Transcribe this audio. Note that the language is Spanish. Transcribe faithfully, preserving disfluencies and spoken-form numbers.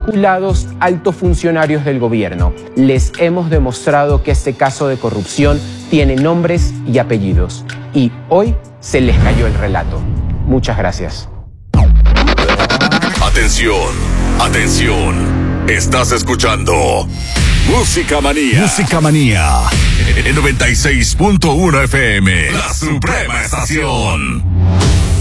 vinculados altos funcionarios del gobierno. Les hemos demostrado que este caso de corrupción tiene nombres y apellidos. Y hoy se les cayó el relato. Muchas gracias. Atención, atención. Estás escuchando Música Manía. Música Manía. En noventa y seis punto uno F M. La Suprema Estación.